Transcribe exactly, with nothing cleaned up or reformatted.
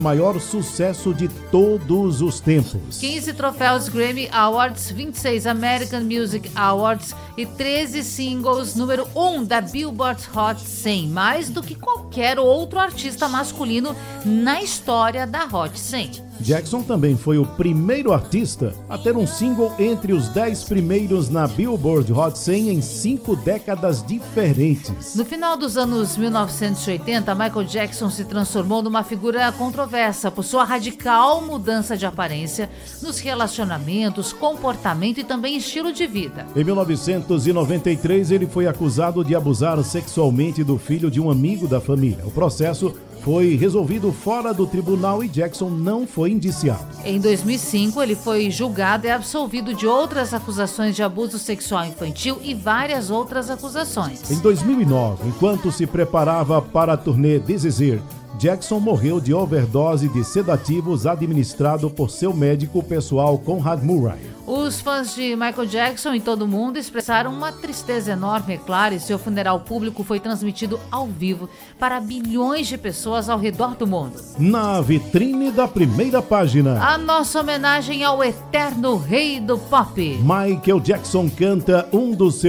maior sucesso de todos os tempos. quinze troféus Grammy Awards, vinte e seis American Music Awards e treze singles número um da Billboard Hot cem, mais do que qualquer outro artista masculino na história da Hot cem. Jackson também foi o primeiro artista a ter um single entre os dez primeiros na Billboard Hot cem em cinco décadas diferentes. No final dos anos mil novecentos e oitenta, Michael Jackson se transformou numa figura controversa por sua radical mudança de aparência nos relacionamentos, comportamento e também estilo de vida. Em mil novecentos e noventa e três, ele foi acusado de abusar sexualmente do filho de um amigo da família. O processo foi resolvido fora do tribunal e Jackson não foi indiciado. Em dois mil e cinco, ele foi julgado e absolvido de outras acusações de abuso sexual infantil e várias outras acusações. Em dois mil e nove, enquanto se preparava para a turnê This Is It, Jackson morreu de overdose de sedativos administrado por seu médico pessoal Conrad Murray. Os fãs de Michael Jackson em todo o mundo expressaram uma tristeza enorme, é claro, e seu funeral público foi transmitido ao vivo para bilhões de pessoas ao redor do mundo. Na vitrine da primeira página, a nossa homenagem ao eterno rei do pop. Michael Jackson canta um dos seus